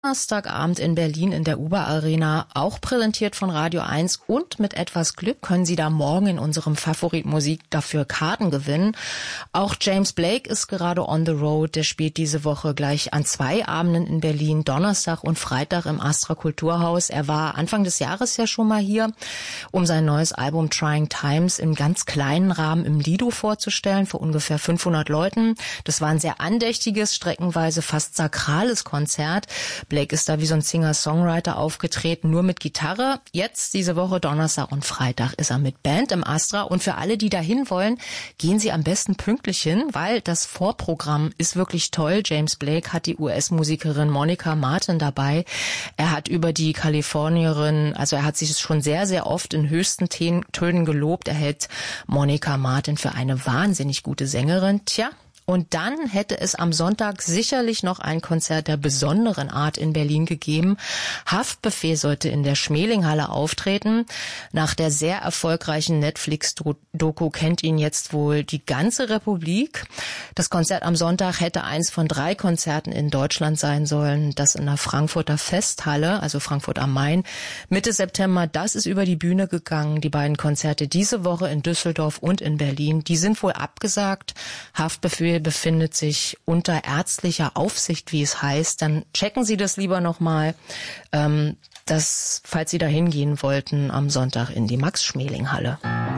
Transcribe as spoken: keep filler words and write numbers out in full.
Donnerstagabend in Berlin in der Uber Arena, auch präsentiert von Radio eins, und mit etwas Glück können Sie da morgen in unserem Favorit Musik dafür Karten gewinnen. Auch James Blake ist gerade on the road, der spielt diese Woche gleich an zwei Abenden in Berlin, Donnerstag und Freitag im Astra Kulturhaus. Er war Anfang des Jahres ja schon mal hier, um sein neues Album Trying Times im ganz kleinen Rahmen im Lido vorzustellen, für ungefähr fünfhundert Leuten. Das war ein sehr andächtiges, streckenweise fast sakrales Konzert. Blake ist da wie so ein Singer-Songwriter aufgetreten, nur mit Gitarre. Jetzt, diese Woche, Donnerstag und Freitag, ist er mit Band im Astra. Und für alle, die dahin wollen, gehen Sie am besten pünktlich hin, weil das Vorprogramm ist wirklich toll. James Blake hat die U S-Musikerin Monica Martin dabei. Er hat über die Kalifornierin, also er hat sich schon sehr, sehr oft in höchsten Tönen gelobt. Er hält Monica Martin für eine wahnsinnig gute Sängerin. Tja. Und dann hätte es am Sonntag sicherlich noch ein Konzert der besonderen Art in Berlin gegeben. Haftbefehl sollte in der Schmelinghalle auftreten. Nach der sehr erfolgreichen Netflix-Doku kennt ihn jetzt wohl die ganze Republik. Das Konzert am Sonntag hätte eins von drei Konzerten in Deutschland sein sollen. Das in der Frankfurter Festhalle, also Frankfurt am Main. Mitte September, das ist über die Bühne gegangen. Die beiden Konzerte diese Woche in Düsseldorf und in Berlin, die sind wohl abgesagt. Haftbefehl befindet sich unter ärztlicher Aufsicht, wie es heißt. Dann checken Sie das lieber nochmal, ähm, dass, falls Sie da hingehen wollten, am Sonntag in die Max-Schmeling-Halle.